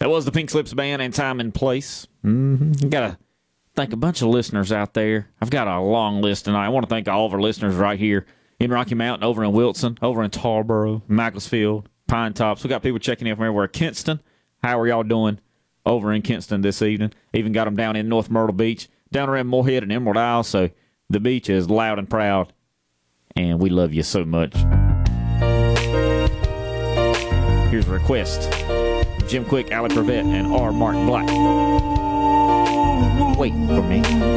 That was the Pink Slips Band and Time and Place. Got to thank a bunch of listeners out there. I've got a long list tonight. I want to thank all of our listeners right here in Rocky Mountain, over in Wilson, over in Tarboro, Macclesfield, Pine Tops. We got people checking in from everywhere. Kinston, how are y'all doing over in Kinston this evening? Even got them down in North Myrtle Beach, down around Moorhead and Emerald Isle. So the beach is loud and proud, and we love you so much. Here's a request. Jim Quick, Alec Rivette, and R. Mark Black. Wait for me.